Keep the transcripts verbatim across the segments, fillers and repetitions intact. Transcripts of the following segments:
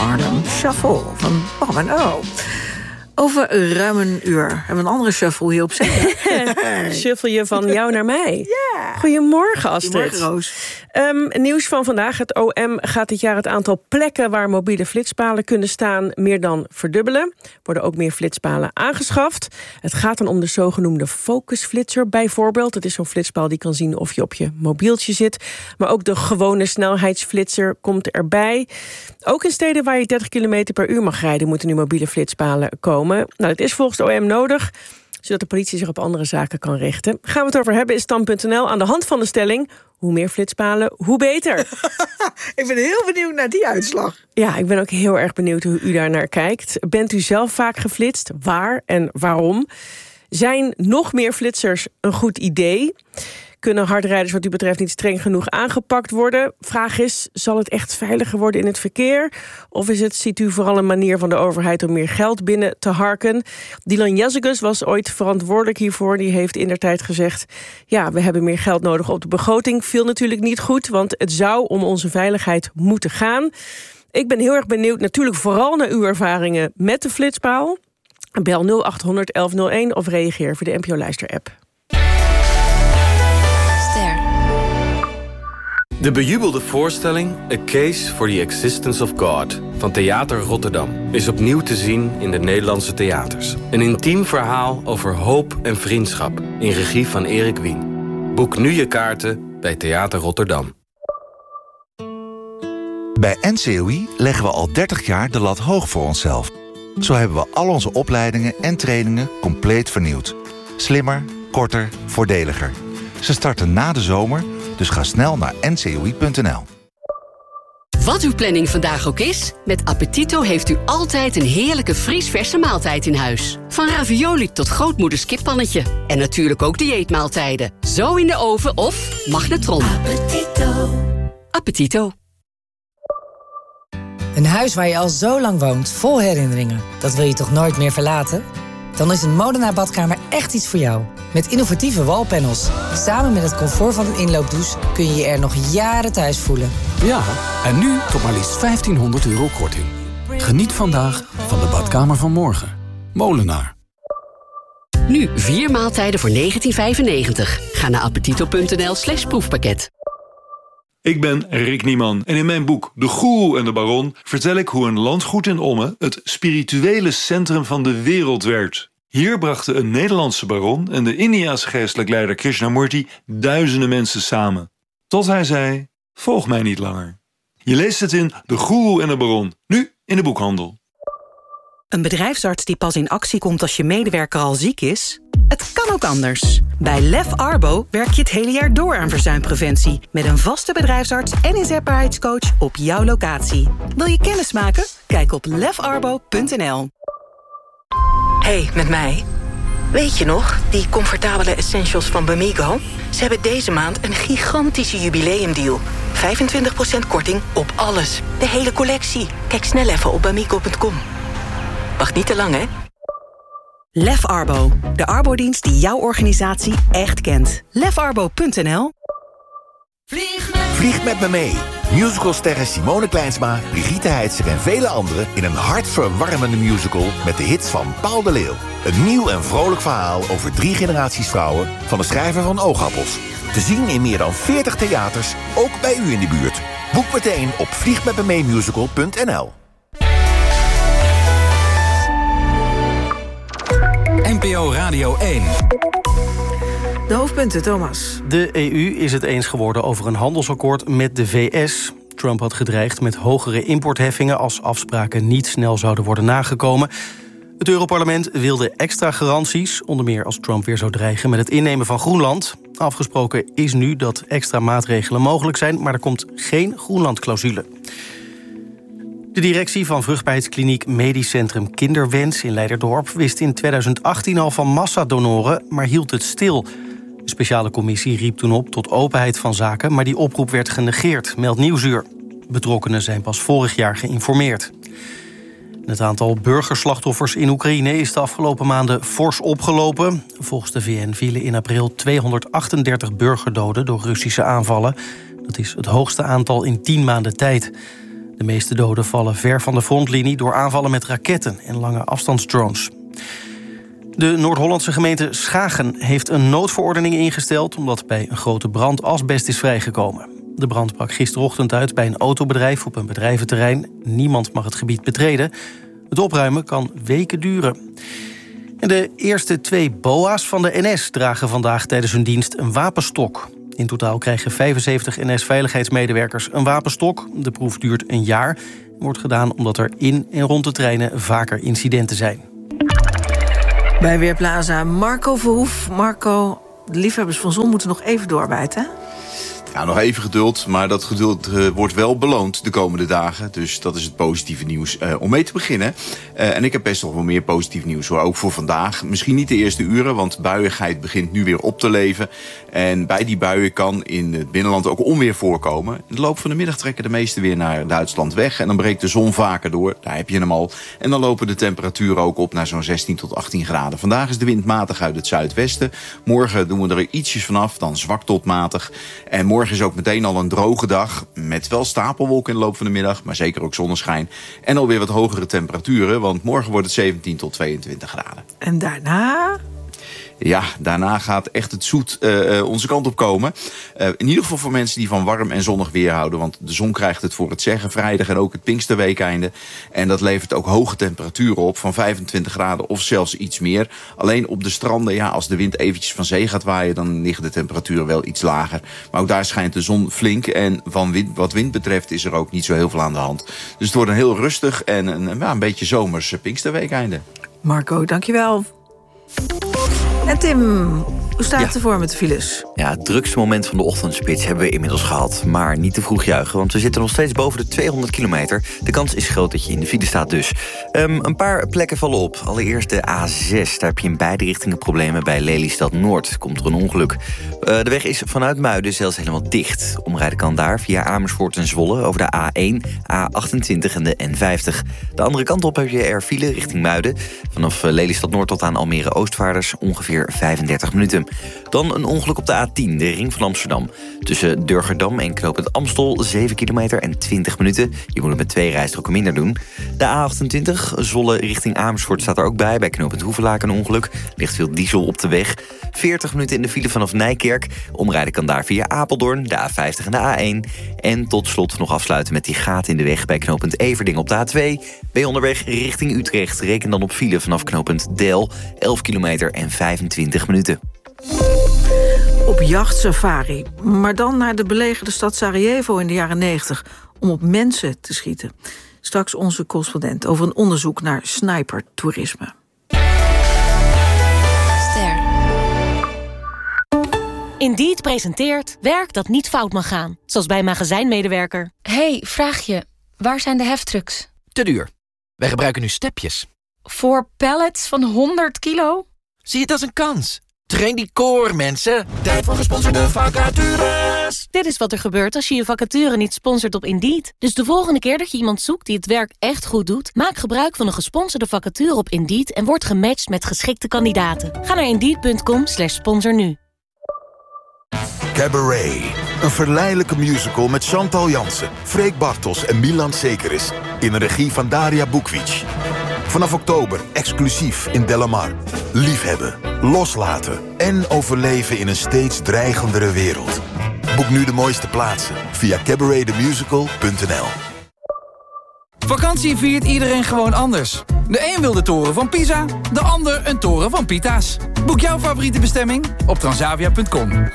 Harlem Shuffle van Bob en O. Over ruim een uur hebben we een andere shuffle hier op zender. Shuffle je van jou naar mij. Ja. Goedemorgen, Astrid. Goedemorgen, Roos. Um, nieuws van vandaag. Het O M gaat dit jaar het aantal plekken waar mobiele flitspalen kunnen staan meer dan verdubbelen. Er worden ook meer flitspalen aangeschaft. Het gaat dan om de zogenoemde focusflitser bijvoorbeeld. Het is zo'n flitspaal die kan zien of je op je mobieltje zit. Maar ook de gewone snelheidsflitser komt erbij. Ook in steden waar je dertig kilometer per uur mag rijden moeten nu mobiele flitspalen komen. Nou, dat is volgens de O M nodig, zodat de politie zich op andere zaken kan richten. Gaan we het over hebben in stand punt n l aan de hand van de stelling: hoe meer flitspalen, hoe beter. Ik ben heel benieuwd naar die uitslag. Ja, ik ben ook heel erg benieuwd hoe u daar naar kijkt. Bent u zelf vaak geflitst? Waar en waarom? Zijn nog meer flitsers een goed idee? Kunnen hardrijders wat u betreft niet streng genoeg aangepakt worden? Vraag is, zal het echt veiliger worden in het verkeer? Of is het, ziet u vooral een manier van de overheid om meer geld binnen te harken? Dylan Jezegus was ooit verantwoordelijk hiervoor. Die heeft indertijd gezegd, ja, we hebben meer geld nodig op de begroting. Viel natuurlijk niet goed, want het zou om onze veiligheid moeten gaan. Ik ben heel erg benieuwd, natuurlijk vooral naar uw ervaringen met de flitspaal. Bel nul acht honderd elf nul één of reageer via de N P O-luister-app. De bejubelde voorstelling A Case for the Existence of God van Theater Rotterdam is opnieuw te zien in de Nederlandse theaters. Een intiem verhaal over hoop en vriendschap in regie van Erik Wien. Boek nu je kaarten bij Theater Rotterdam. Bij N C O I leggen we al dertig jaar de lat hoog voor onszelf. Zo hebben we al onze opleidingen en trainingen compleet vernieuwd. Slimmer, korter, voordeliger. Ze starten na de zomer, dus ga snel naar n c o i punt n l. Wat uw planning vandaag ook is, met Appetito heeft u altijd een heerlijke vriesverse maaltijd in huis. Van ravioli tot grootmoeders kippannetje. En natuurlijk ook dieetmaaltijden. Zo in de oven of magnetron. Appetito. Appetito. Een huis waar je al zo lang woont, vol herinneringen. Dat wil je toch nooit meer verlaten? Dan is een Modena badkamer echt iets voor jou. Met innovatieve wallpanels. Samen met het comfort van een inloopdouche kun je je er nog jaren thuis voelen. Ja, en nu tot maar liefst vijftienhonderd euro korting. Geniet vandaag van de badkamer van morgen. Molenaar. Nu vier maaltijden voor negentien vijfennegentig. Ga naar appetito punt n l slash proefpakket. Ik ben Rick Nieman en in mijn boek De Goeroe en de Baron vertel ik hoe een landgoed in Ommen het spirituele centrum van de wereld werd. Hier brachten een Nederlandse baron en de Indiase geestelijk leider Krishnamurti duizenden mensen samen. Tot hij zei, volg mij niet langer. Je leest het in De Goeroe en de Baron, nu in de boekhandel. Een bedrijfsarts die pas in actie komt als je medewerker al ziek is? Het kan ook anders. Bij Lef Arbo werk je het hele jaar door aan verzuimpreventie. Met een vaste bedrijfsarts en inzetbaarheidscoach op jouw locatie. Wil je kennis maken? Kijk op lef arbo punt n l. Hey, met mij. Weet je nog, die comfortabele essentials van Bamigo? Ze hebben deze maand een gigantische jubileumdeal. vijfentwintig procent korting op alles. De hele collectie. Kijk snel even op bamigo punt com. Wacht niet te lang, hè? Lef Arbo, de arbodienst die jouw organisatie echt kent. lef arbo punt n l. Vlieg met, Vlieg met me mee. Musicalsterren Simone Kleinsma, Brigitte Heitzer en vele anderen in een hartverwarmende musical met de hits van Paul de Leeuw. Een nieuw en vrolijk verhaal over drie generaties vrouwen van de schrijver van Oogappels. Te zien in meer dan veertig theaters, ook bij u in de buurt. Boek meteen op vlieg met me mee musical punt n l. N P O Radio één. De hoofdpunten, Thomas. De E U is het eens geworden over een handelsakkoord met de V S. Trump had gedreigd met hogere importheffingen als afspraken niet snel zouden worden nagekomen. Het Europarlement wilde extra garanties, onder meer als Trump weer zou dreigen met het innemen van Groenland. Afgesproken is nu dat extra maatregelen mogelijk zijn, maar er komt geen Groenland-clausule. De directie van vruchtbaarheidskliniek Medisch Centrum Kinderwens in Leiderdorp wist in tweeduizend achttien al van massadonoren, maar hield het stil. De speciale commissie riep toen op tot openheid van zaken, maar die oproep werd genegeerd, meldt Nieuwsuur. Betrokkenen zijn pas vorig jaar geïnformeerd. Het aantal burgerslachtoffers in Oekraïne is de afgelopen maanden fors opgelopen. Volgens de V N vielen in april tweehonderdachtendertig burgerdoden door Russische aanvallen. Dat is het hoogste aantal in tien maanden tijd. De meeste doden vallen ver van de frontlinie door aanvallen met raketten en lange afstandsdrones. De Noord-Hollandse gemeente Schagen heeft een noodverordening ingesteld omdat bij een grote brand asbest is vrijgekomen. De brand brak gisterochtend uit bij een autobedrijf op een bedrijventerrein. Niemand mag het gebied betreden. Het opruimen kan weken duren. En de eerste twee B O A's van de N S dragen vandaag tijdens hun dienst een wapenstok. In totaal krijgen vijfenzeventig N S-veiligheidsmedewerkers een wapenstok. De proef duurt een jaar en wordt gedaan omdat er in en rond de treinen vaker incidenten zijn. Bij Weerplaza Marco Verhoef. Marco, de liefhebbers van zon moeten nog even doorbijten, hè? Ja, nog even geduld, maar dat geduld uh, wordt wel beloond de komende dagen. Dus dat is het positieve nieuws uh, om mee te beginnen. Uh, en ik heb best nog wel meer positief nieuws, hoor, ook voor vandaag. Misschien niet de eerste uren, want buiigheid begint nu weer op te leven. En bij die buien kan in het binnenland ook onweer voorkomen. In de loop van de middag trekken de meeste weer naar Duitsland weg. En dan breekt de zon vaker door, daar heb je hem al. En dan lopen de temperaturen ook op naar zo'n zestien tot achttien graden. Vandaag is de wind matig uit het zuidwesten. Morgen doen we er ietsjes vanaf, dan zwak tot matig. En morgen Morgen is ook meteen al een droge dag, met wel stapelwolken in de loop van de middag, maar zeker ook zonneschijn. En alweer wat hogere temperaturen, want morgen wordt het zeventien tot tweeëntwintig graden. En daarna? Ja, daarna gaat echt het zoet uh, onze kant op komen. Uh, in ieder geval voor mensen die van warm en zonnig weer houden. Want de zon krijgt het voor het zeggen vrijdag en ook het Pinksterweekeinde. En dat levert ook hoge temperaturen op van vijfentwintig graden of zelfs iets meer. Alleen op de stranden, ja, als de wind eventjes van zee gaat waaien, dan liggen de temperaturen wel iets lager. Maar ook daar schijnt de zon flink. En van wind, wat wind betreft is er ook niet zo heel veel aan de hand. Dus het wordt een heel rustig en een, ja, een beetje zomers Pinksterweekeinde. Marco, dankjewel. En Tim, hoe staat het ervoor met de files? Ja, het drukste moment van de ochtendspits hebben we inmiddels gehad. Maar niet te vroeg juichen, want we zitten nog steeds boven de tweehonderd kilometer. De kans is groot dat je in de file staat dus. Um, een paar plekken vallen op. Allereerst de A zes. Daar heb je in beide richtingen problemen bij Lelystad Noord. Komt er een ongeluk. Uh, de weg is vanuit Muiden zelfs helemaal dicht. Omrijden kan daar via Amersfoort en Zwolle over de A één, A achtentwintig en de N vijftig. De andere kant op heb je er file richting Muiden. Vanaf Lelystad Noord tot aan Almere Oostvaarders ongeveer vijfendertig minuten. Dan een ongeluk op de A tien, de ring van Amsterdam. Tussen Durgerdam en knooppunt Amstel, zeven kilometer en twintig minuten. Je moet het met twee rijstroken minder doen. De A achtentwintig, Zwolle richting Amersfoort, staat er ook bij. Bij knooppunt Hoevelaak een ongeluk. Ligt veel diesel op de weg. veertig minuten in de file vanaf Nijkerk. Omrijden kan daar via Apeldoorn, de A vijftig en de A één. En tot slot nog afsluiten met die gaten in de weg bij knooppunt Everding op de A twee. Ben je onderweg richting Utrecht, reken dan op file vanaf knooppunt Del, elf kilometer en vijfentwintig minuten. Op jachtsafari, maar dan naar de belegerde stad Sarajevo in de jaren negentig... om op mensen te schieten. Straks onze correspondent over een onderzoek naar snipertoerisme. Ster. Indeed presenteert werk dat niet fout mag gaan. Zoals bij een magazijnmedewerker. Hey, vraag je. Waar zijn de heftrucks? Te duur. Wij gebruiken nu stepjes. Voor pallets van honderd kilo? Zie het als een kans. Train die core, mensen. Tijd voor gesponsorde vacatures. Dit is wat er gebeurt als je je vacature niet sponsort op Indeed. Dus de volgende keer dat je iemand zoekt die het werk echt goed doet, maak gebruik van een gesponsorde vacature op Indeed en word gematcht met geschikte kandidaten. Ga naar indeed.com slash sponsor nu. Cabaret. Een verleidelijke musical met Chantal Jansen, Freek Bartels en Milan Sekeris. In een regie van Daria Bukvic. Vanaf oktober exclusief in Delamar. Liefhebben, loslaten en overleven in een steeds dreigendere wereld. Boek nu de mooiste plaatsen via cabaret the musical punt n l. Vakantie viert iedereen gewoon anders. De een wil de toren van Pisa, de ander een toren van Pita's. Boek jouw favoriete bestemming op transavia punt com.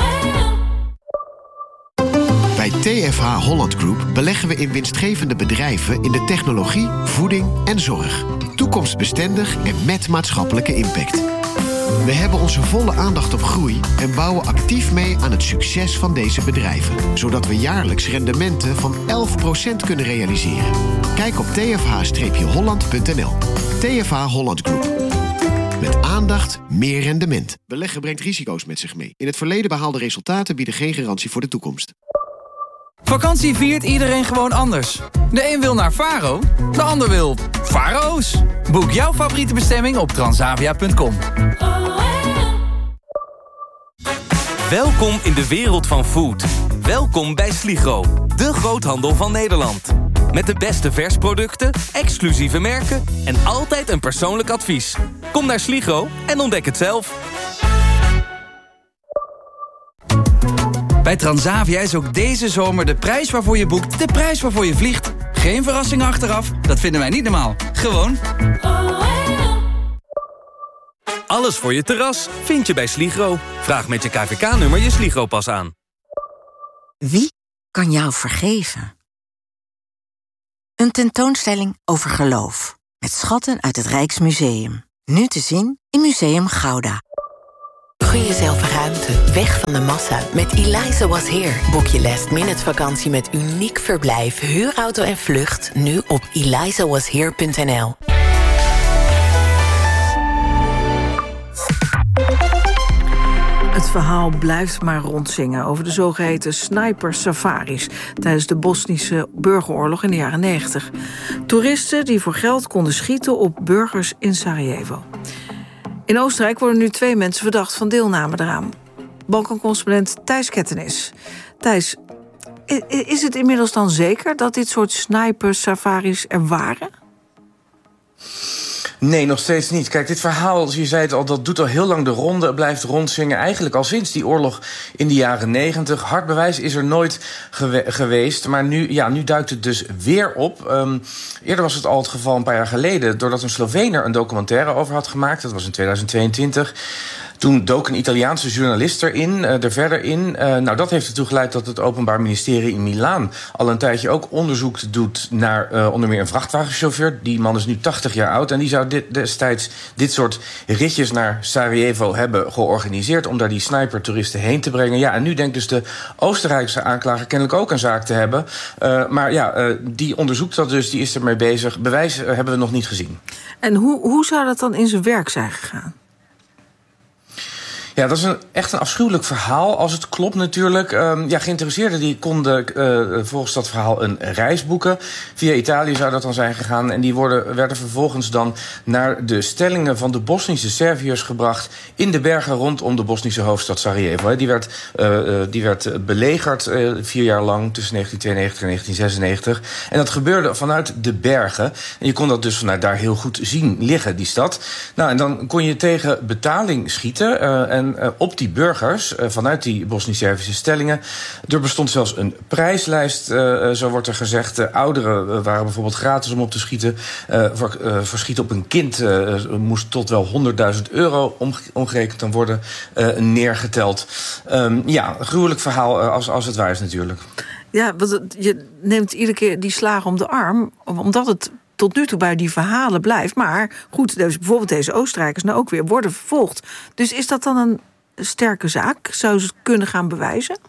Bij T F H Holland Group beleggen we in winstgevende bedrijven in de technologie, voeding en zorg. Toekomstbestendig en met maatschappelijke impact. We hebben onze volle aandacht op groei en bouwen actief mee aan het succes van deze bedrijven. Zodat we jaarlijks rendementen van elf procent kunnen realiseren. Kijk op t f h holland punt n l. T F H Holland Group. Met aandacht meer rendement. Beleggen brengt risico's met zich mee. In het verleden behaalde resultaten bieden geen garantie voor de toekomst. Vakantie viert iedereen gewoon anders. De een wil naar Faro, de ander wil Faro's. Boek jouw favoriete bestemming op transavia punt com. Welkom in de wereld van food. Welkom bij Sligro, de groothandel van Nederland. Met de beste versproducten, exclusieve merken en altijd een persoonlijk advies. Kom naar Sligro en ontdek het zelf. Bij Transavia is ook deze zomer de prijs waarvoor je boekt de prijs waarvoor je vliegt. Geen verrassingen achteraf, dat vinden wij niet normaal. Gewoon. Alles voor je terras vind je bij Sligro. Vraag met je K V K-nummer je Sligro-pas aan. Wie kan jou vergeven? Een tentoonstelling over geloof. Met schatten uit het Rijksmuseum. Nu te zien in Museum Gouda. Gun jezelf ruimte, weg van de massa. Met Eliza Was Here boek je last minute vakantie met uniek verblijf, huurauto en vlucht. Nu op eliza was here punt n l. Het verhaal blijft maar rondzingen over de zogeheten sniper-safaris tijdens de Bosnische burgeroorlog in de jaren negentig. Toeristen die voor geld konden schieten op burgers in Sarajevo. In Oostenrijk worden nu twee mensen verdacht van deelname eraan. Balkancorrespondent Thijs Kettenis. Thijs, is het inmiddels dan zeker dat dit soort sniper-safaris er waren? Nee, nog steeds niet. Kijk, dit verhaal, je zei het al, dat doet al heel lang de ronde. Het blijft rondzingen. Eigenlijk al sinds die oorlog in de jaren negentig. Hard bewijs is er nooit gewe- geweest. Maar nu, ja, nu duikt het dus weer op. Um, eerder was het al het geval een paar jaar geleden, doordat een Sloveen er een documentaire over had gemaakt. Dat was in tweeduizend tweeëntwintig. Toen dook een Italiaanse journalist erin, uh, er verder in. Uh, nou, dat heeft ertoe geleid dat het Openbaar Ministerie in Milaan al een tijdje ook onderzoek doet naar uh, onder meer een vrachtwagenchauffeur. Die man is nu tachtig jaar oud en die zou dit, destijds dit soort ritjes naar Sarajevo hebben georganiseerd om daar die sniper-toeristen heen te brengen. Ja, en nu denkt dus de Oostenrijkse aanklager kennelijk ook een zaak te hebben. Uh, maar ja, uh, die onderzoekt dat dus, die is ermee bezig. Bewijs uh, hebben we nog niet gezien. En hoe, hoe zou dat dan in zijn werk zijn gegaan? Ja, dat is een, echt een afschuwelijk verhaal, als het klopt natuurlijk. Um, ja, geïnteresseerden die konden uh, volgens dat verhaal een reis boeken. Via Italië zou dat dan zijn gegaan. En die worden, werden vervolgens dan naar de stellingen van de Bosnische Serviërs gebracht in de bergen rondom de Bosnische hoofdstad Sarajevo. Die werd, uh, die werd belegerd uh, vier jaar lang tussen negentien tweeënnegentig en negentien zesennegentig. En dat gebeurde vanuit de bergen. En je kon dat dus vanuit daar heel goed zien liggen, die stad. Nou, en dan kon je tegen betaling schieten. Uh, en Uh, op die burgers, uh, vanuit die Bosnisch-Servische stellingen. Er bestond zelfs een prijslijst, uh, zo wordt er gezegd. Uh, ouderen uh, waren bijvoorbeeld gratis om op te schieten. Uh, voor, uh, voor schieten op een kind uh, moest tot wel honderdduizend euro omge- omgerekend dan worden uh, neergeteld. Um, ja, een gruwelijk verhaal uh, als, als het waar is natuurlijk. Ja, want je neemt iedere keer die slagen om de arm, omdat het tot nu toe bij die verhalen blijft. Maar goed, dus bijvoorbeeld deze Oostenrijkers nou ook weer worden vervolgd. Dus is dat dan een sterke zaak? Zou ze het kunnen gaan bewijzen?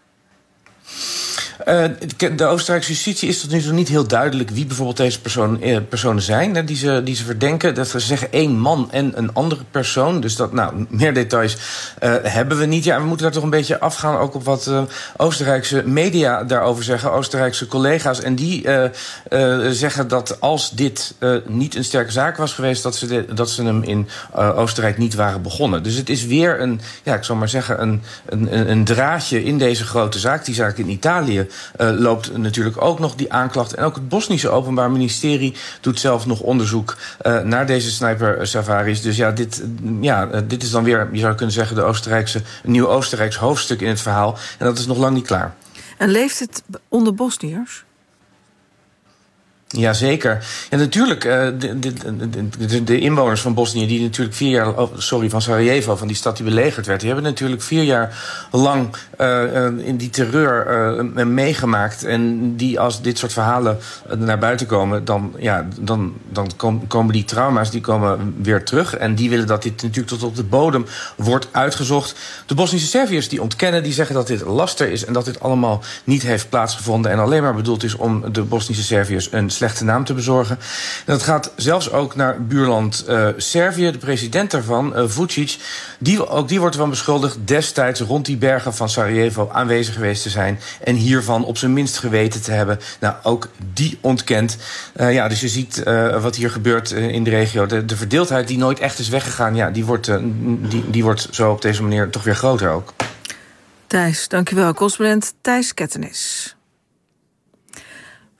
Uh, de Oostenrijkse justitie is tot nu toe niet heel duidelijk wie bijvoorbeeld deze persoon, eh, personen zijn, hè, die, ze, die ze verdenken. Dat ze zeggen één man en een andere persoon. Dus dat, nou, meer details uh, hebben we niet. Ja, we moeten daar toch een beetje afgaan ook op wat uh, Oostenrijkse media daarover zeggen. Oostenrijkse collega's. En die uh, uh, zeggen dat als dit uh, niet een sterke zaak was geweest, dat ze, de, dat ze hem in uh, Oostenrijk niet waren begonnen. Dus het is weer een, ja, ik zal maar zeggen, een, een, een draadje in deze grote zaak. Die zaak in Italië Uh, loopt natuurlijk ook nog die aanklacht. En ook het Bosnische Openbaar Ministerie doet zelf nog onderzoek uh, naar deze sniper-safaris. Dus ja, dit, ja, uh, dit is dan weer, je zou kunnen zeggen, de Oostenrijkse, een nieuw Oostenrijks hoofdstuk in het verhaal. En dat is nog lang niet klaar. En leeft het onder Bosniërs? Jazeker. Ja, natuurlijk, uh, de, de, de, de inwoners van Bosnië, die natuurlijk vier jaar, oh, sorry, van Sarajevo, van die stad die belegerd werd, die hebben natuurlijk vier jaar lang uh, uh, in die terreur uh, meegemaakt. En die, als dit soort verhalen uh, naar buiten komen, dan, ja, dan, dan kom, komen die trauma's die komen weer terug. En die willen dat dit natuurlijk tot op de bodem wordt uitgezocht. De Bosnische Serviërs die ontkennen, die zeggen dat dit laster is en dat dit allemaal niet heeft plaatsgevonden en alleen maar bedoeld is om de Bosnische Serviërs een slechte naam te bezorgen. En dat gaat zelfs ook naar buurland uh, Servië. De president daarvan, uh, Vučić, die, ook die wordt ervan beschuldigd destijds rond die bergen van Sarajevo aanwezig geweest te zijn en hiervan op zijn minst geweten te hebben. Nou, ook die ontkent. Uh, ja, dus je ziet uh, wat hier gebeurt uh, in de regio. De, de verdeeldheid die nooit echt is weggegaan, ja, die wordt, uh, die, die wordt zo op deze manier toch weer groter ook. Thijs, dankjewel. Correspondent Thijs Kettenis.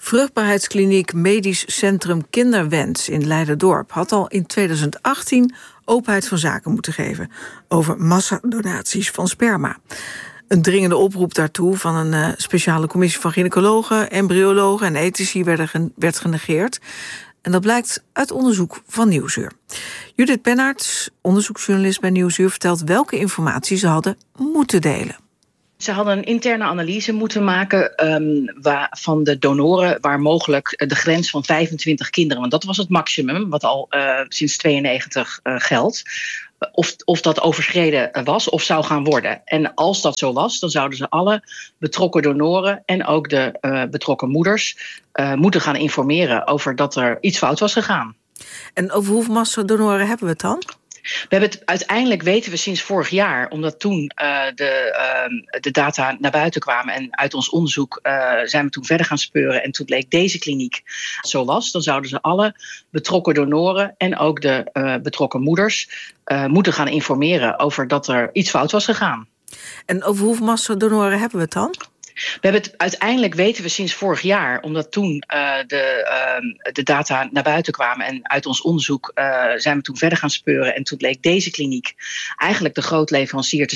Vruchtbaarheidskliniek Medisch Centrum Kinderwens in Leiderdorp had al in tweeduizend achttien openheid van zaken moeten geven over massadonaties van sperma. Een dringende oproep daartoe van een uh, speciale commissie van gynaecologen, embryologen en ethici werd, werd genegeerd. En dat blijkt uit onderzoek van Nieuwsuur. Judith Pennaerts, onderzoeksjournalist bij Nieuwsuur, vertelt welke informatie ze hadden moeten delen. Ze hadden een interne analyse moeten maken um, waar, van de donoren waar mogelijk de grens van vijfentwintig kinderen, want dat was het maximum wat al uh, sinds tweeënnegentig uh, geldt. Of, of dat overschreden was of zou gaan worden. En als dat zo was, dan zouden ze alle betrokken donoren en ook de uh, betrokken moeders uh, moeten gaan informeren over dat er iets fout was gegaan. En over hoeveel massadonoren hebben we het dan? We hebben het uiteindelijk weten we sinds vorig jaar, omdat toen uh, de, uh, de data naar buiten kwamen en uit ons onderzoek uh, zijn we toen verder gaan speuren en toen bleek deze kliniek zo was, dan zouden ze alle betrokken donoren en ook de uh, betrokken moeders uh, moeten gaan informeren over dat er iets fout was gegaan. En over hoeveel massadonoren hebben we het dan? We hebben het uiteindelijk weten we sinds vorig jaar, omdat toen uh, de, uh, de data naar buiten kwamen en uit ons onderzoek uh, zijn we toen verder gaan speuren en toen bleek deze kliniek eigenlijk de grootleverancier te